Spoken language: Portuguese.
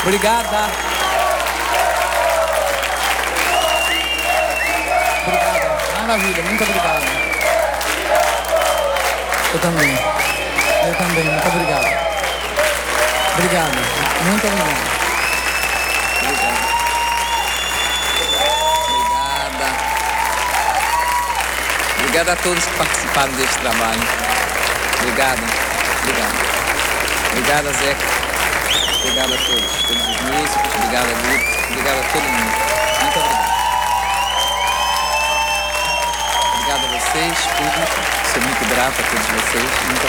Obrigada. Obrigada. Maravilha, muito obrigado. Eu também. Muito obrigado. Obrigado. Muito obrigado. Obrigado a todos que participaram deste trabalho. Obrigado. Obrigado, Zeca. Obrigado a todos os músicos. Obrigado a Guto. Obrigado a todo mundo. Muito obrigado. Obrigado a vocês, público. Sou muito grato a todos vocês. Muito obrigado.